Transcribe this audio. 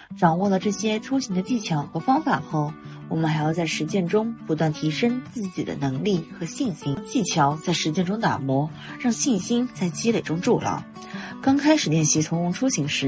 掌握了这些出行的技巧和方法后，我们还要在实践中不断提升自己的能力和信心。技巧在实践中打磨，让信心在积累中筑牢。刚开始练习从容出行时，